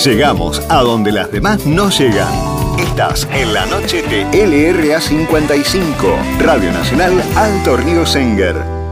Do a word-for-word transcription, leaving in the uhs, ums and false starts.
Llegamos a donde las demás no llegan. Estás en la noche de L R A cincuenta y cinco, Radio Nacional Alto Río Senguer.